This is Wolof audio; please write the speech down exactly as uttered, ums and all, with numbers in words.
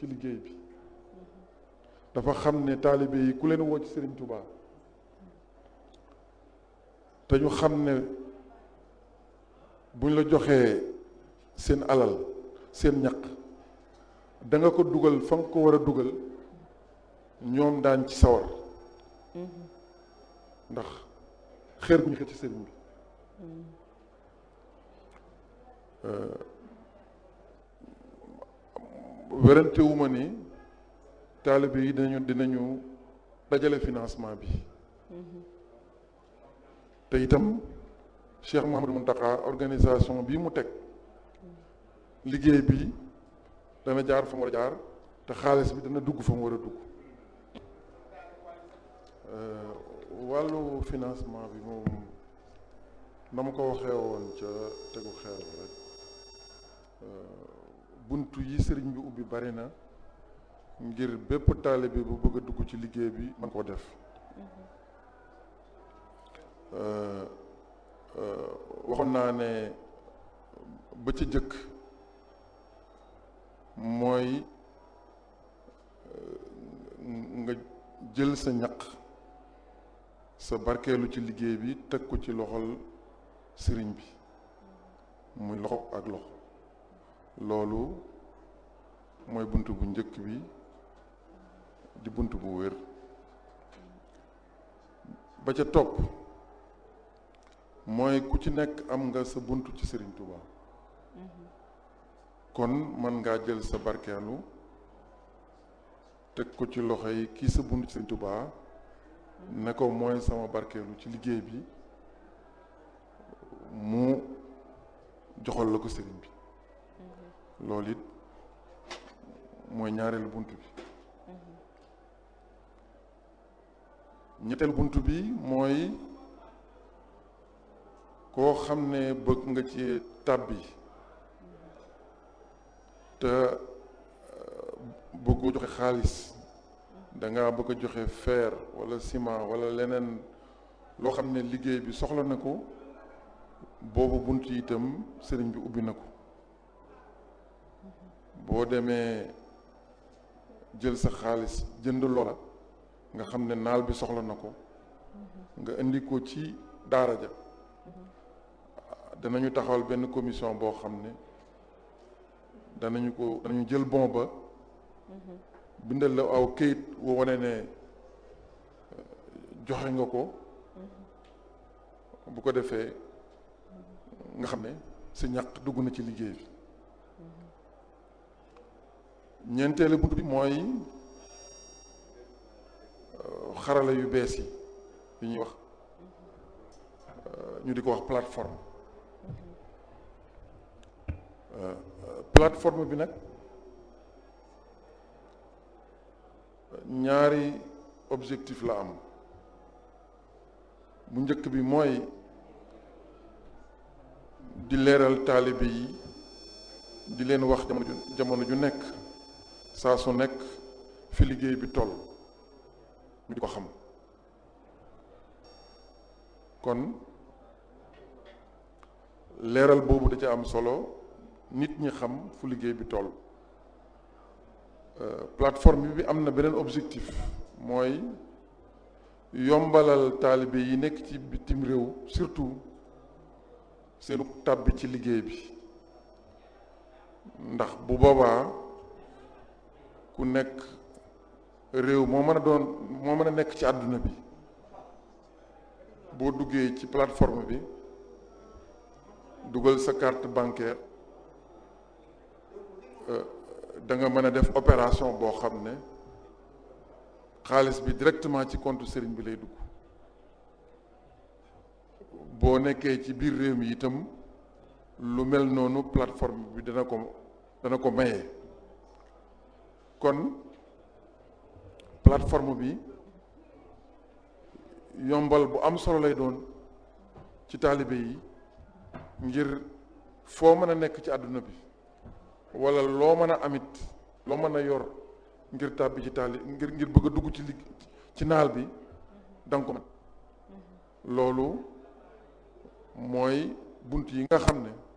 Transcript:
ci liggéey bi dafa xam ne taalibe yi ku leen woo ci Serigne Touba te ñu xam ne buñ la joxee seen alal seen ñaq da nga ko dugal fa nga ko war a dugal ñoom daan ci sawar ndax xeer bu ñu xëcc ci sëriñ bi werante wu ma ni taalibe yi dinañu dinañu dajale financement bi te itam Cheikh Mouhamadou Mountakha organisation bii mu teg liggéey bi dana jaar fa mu war a jaar te xaalis bi dana dugg fa mu war a dugg wàllu financement bi moom na ma ko waxee woon ca tegu xeer rek buntu yi sëriñ bi ubbi bari na ngir bépp taalibe bu bëgg a dugg ci liggéey bi man koo def waxoon naa ne ba ca jëkk mooy nga jël sa ñaq sa barkeelu ci liggéey bi teg ko ci loxol sëriñ bi muy loxo ak loxo loolu mooy bunt bu njëkk bi di bunt bu wér ba ca topp mooy ku ci nekk am nga sa bunt ci Sëriñ Tuuba kon man ngaa jël sa barkeelu teg ko ci loxo yi kii sa bunt ci Sëriñ Tuuba ne ko mooy sama barkeelu ci liggéey bi mu joxal la ko sëriñ bi loolu it mooy ñaareelu bunt bi ñetteel bunt bi mooy koo xam ne bëgg nga ci tàbbi te bëggu joxe xaalis danga bëgg a joxe fer wala ciment wala leneen loo xam ne liggéey bi soxla na ko boobu bunt yi itam sëriñ bi ubbi na ko boo demee jël sa xaalis jënd loola nga xam ne naal bi soxla na ko nga indi ko ci daara ja danañu taxawal benn commission boo xam ne danañu ko danañu jël bon ba bindal la aw këyit woo wane ne joxe nga ko bu ko defee nga xam ne sa ñaq dugg na ci liggéey bi ñeenteelu bunt bi mooy xarala yu bees yi yi ñuy wax ñu di ko wax plateforme plateforme bi nag ñaari objectif la am bu njëkk bi mooy di leeral taalibe yi di leen wax jamono ju jamono ju nekk saa su nekk fi liggéey bi toll ñu di ko xam kon leeral boobu da ca am solo nit ñi xam fu liggéey bi toll plateforme bi am na beneen objectif mooy yombalal taalibe yi nekk ci bitim réew surtout seenu tàbbi ci liggéey bi ndax bu boobaa ku nekk réew moo mën a doon moo mën a nekk ci àdduna bi boo duggee ci plateforme bi dugal sa carte bancaire da nga mën a def opération boo xam ne xaalis bi directement ci compte sëriñ bi lay dugg boo nekkee ci biir réew mi itam lu mel noonu plateforme bi dana ko dana ko maye kon plateforme bi yombal bu am solo lay doon ci taalibe yi ngir foo mën a nekk ci àdduna bi wala loo mën a amit loo mën a yor ngir tàbbi ci taali ngir ngir bëgg a dugg ci ligg ci naal bi danga ko mën loolu mooy bunt yi nga xam ne